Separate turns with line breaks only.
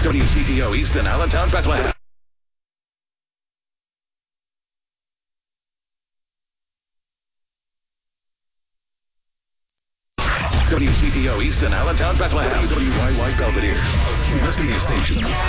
WCTO Easton, Allentown, Bethlehem. WCTO Easton, Allentown, Bethlehem. WYY Belvedere, Media Station.